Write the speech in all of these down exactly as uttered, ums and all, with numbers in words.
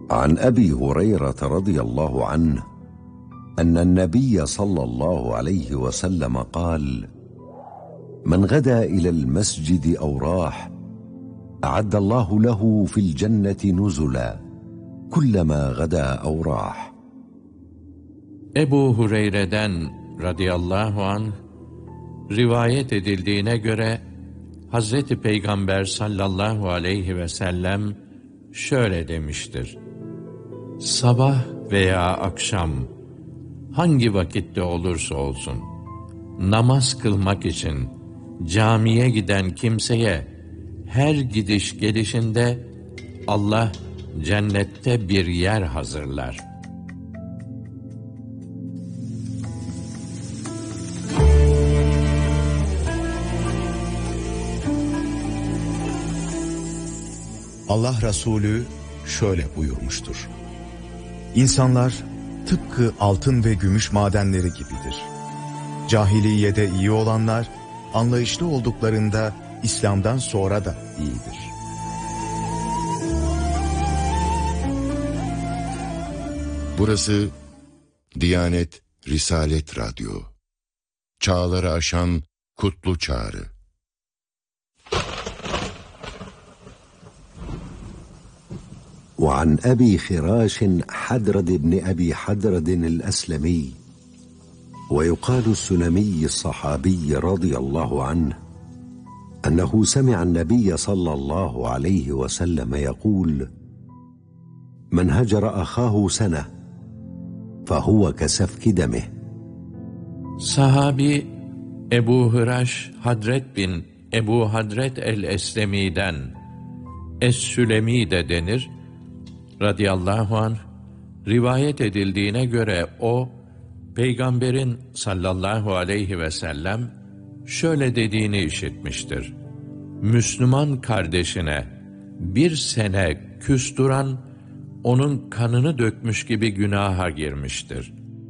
عن أبي هريرة رضي الله عنه أن النبي صلى الله عليه وسلم قال: من غدا إلى المسجد أو راح أعد الله له في الجنة نزلا كلما غدا أو راح. Ebu Hureyre'den radıyallahu anh rivayet edildiğine göre Hazreti Peygamber sallallahu aleyhi ve sellem şöyle demiştir: sabah veya akşam hangi vakitte olursa olsun namaz kılmak için camiye giden kimseye her gidiş gelişinde Allah cennette bir yer hazırlar. Allah Resulü şöyle buyurmuştur: İnsanlar tıpkı altın ve gümüş madenleri gibidir. Cahiliyede iyi olanlar, anlayışlı olduklarında İslam'dan sonra da iyidir. Burası Diyanet Risalet Radyo. Çağları aşan kutlu çağrı. وعن أبي خراش حدرد بن أبي حدرد الأسلمي ويقال السلمي الصحابي رضي الله عنه أنه سمع النبي صلى الله عليه وسلم يقول: من هجر أخاه سنة فهو كسفك دمه. Sahabi Ebu Hıraş Hadret bin Ebu Hadret el-Eslemi'den, Es-Sülemi de denir, radıyallahu anh, rivayet edildiğine göre o, Peygamberin sallallahu aleyhi ve sellem şöyle dediğini işitmiştir: Müslüman kardeşine bir sene küs duran, onun kanını dökmüş gibi günaha girmiştir.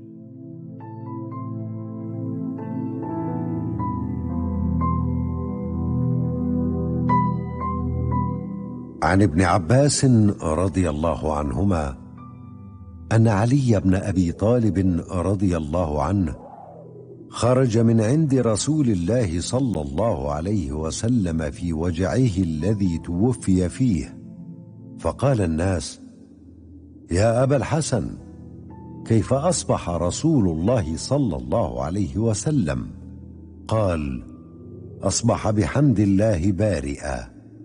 عن ابن عباس رضي الله عنهما أن علي بن أبي طالب رضي الله عنه خرج من عند رسول الله صلى الله عليه وسلم في وجعه الذي توفي فيه، فقال الناس: يا أبا الحسن، كيف أصبح رسول الله صلى الله عليه وسلم؟ قال: أصبح بحمد الله بارئا.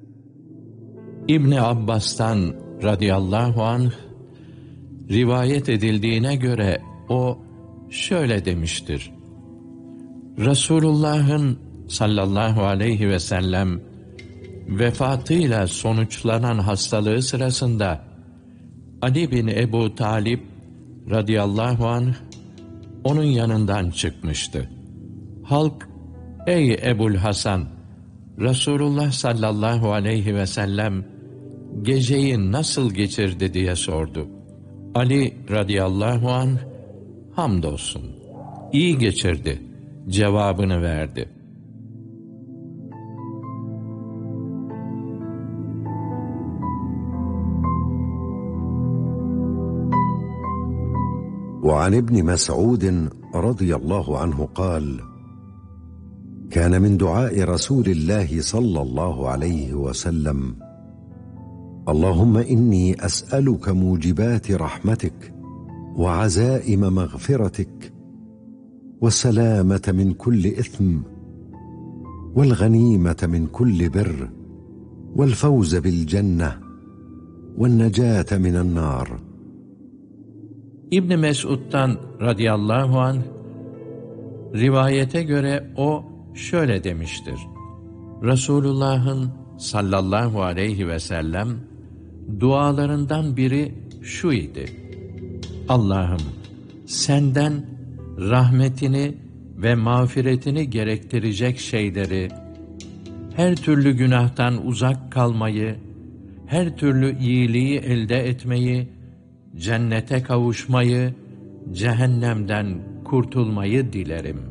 İbni Abbas'tan radıyallahu anh rivayet edildiğine göre o şöyle demiştir: Resulullah'ın sallallahu aleyhi ve sellem vefatıyla sonuçlanan hastalığı sırasında Ali bin Ebu Talib radıyallahu anh onun yanından çıkmıştı. Halk, ey Ebul Hasan, Resulullah sallallahu aleyhi ve sellem geceyi nasıl geçirdi diye sordu. Ali radıyallahu anh, hamdolsun, iyi geçirdi cevabını verdi. وعن ابن مسعود رضي الله عنه قال: كان من دعاء رسول الله صلى الله عليه وسلم: اللهم إني أسألك موجبات رحمتك وعزائم مغفرتك والسلامة من كل إثم والغنيمة من كل بر والفوز بالجنة والنجاة من النار. İbn Mes'ud'dan radıyallahu anh rivayete göre o şöyle demiştir: Resulullah'ın sallallahu aleyhi ve sellem dualarından biri şu idi: Allah'ım, senden rahmetini ve mağfiretini gerektirecek şeyleri, her türlü günahtan uzak kalmayı, her türlü iyiliği elde etmeyi, cennete kavuşmayı, cehennemden kurtulmayı dilerim.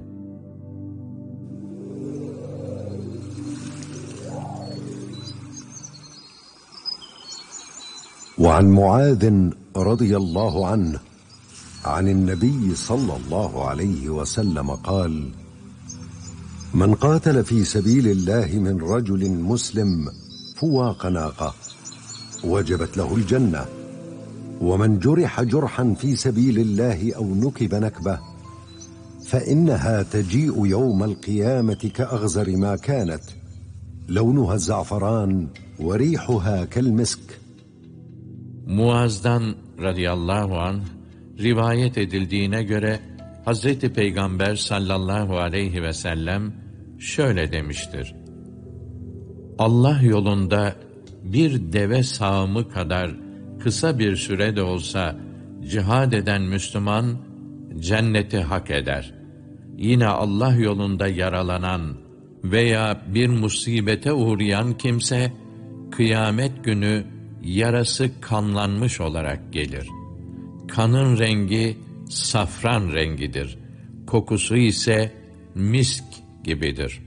وعن معاذ رضي الله عنه عن النبي صلى الله عليه وسلم قال: من قاتل في سبيل الله من رجل مسلم فواق ناقة وجبت له الجنة، ومن جرح جرحا في سبيل الله أو نكب نكبة فإنها تجيء يوم القيامة كأغزر ما كانت، لونها الزعفران وريحها كالمسك. Muaz'dan radıyallahu anh rivayet edildiğine göre Hazreti Peygamber sallallahu aleyhi ve sellem şöyle demiştir: Allah yolunda bir deve sağımı kadar kısa bir süre de olsa cihad eden Müslüman cenneti hak eder. Yine Allah yolunda yaralanan veya bir musibete uğrayan kimse kıyamet günü yarası kanlanmış olarak gelir. Kanın rengi safran rengidir. Kokusu ise misk gibidir.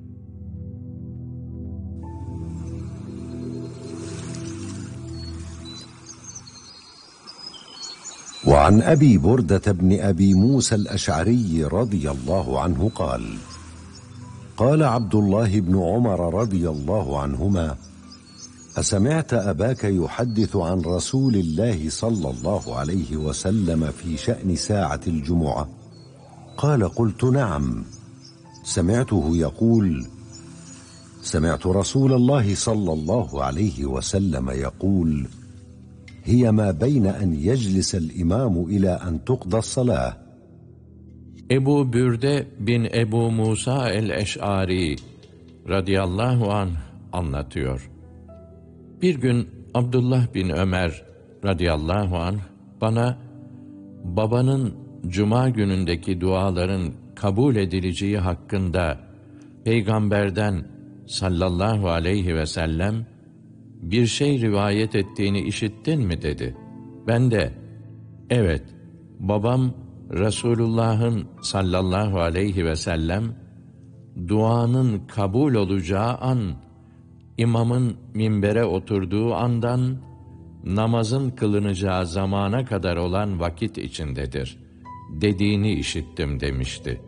وعن أبي بردة بن أبي موسى الأشعري رضي الله عنه قال: قال عبد الله بن عمر رضي الله عنهما: أسمعت أباك يحدث عن رسول الله صلى الله عليه وسلم في شأن ساعة الجمعة؟ قال: قلت: نعم، سمعته يقول: سمعت رسول الله صلى الله عليه وسلم يقول: هي ما بين أن يجلس الإمام إلى أن تقضى الصلاة. Ebu Bürde bin Ebu Musa el-Eş'ari radıyallahu anh anlatıyor. Bir gün Abdullah bin Ömer radıyallahu anh bana babanın cuma günündeki duaların kabul edileceği hakkında Peygamberden sallallahu aleyhi ve sellem bir şey rivayet ettiğini işittin mi dedi. Ben de evet, babam Resulullah'ın sallallahu aleyhi ve sellem duanın kabul olacağı an, imamın minbere oturduğu andan namazın kılınacağı zamana kadar olan vakit içindedir dediğini işittim demişti.